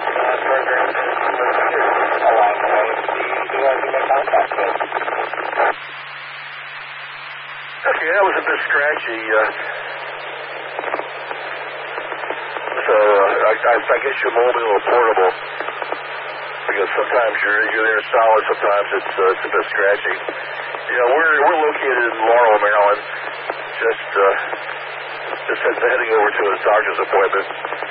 programs along the way. Who have you made contact with? Okay, that was a bit scratchy. So I guess you're mobile or portable, because sometimes you're there solid, sometimes it's a bit scratchy. Yeah, we're located in Laurel, Maryland. Just heading over to his doctor's appointment.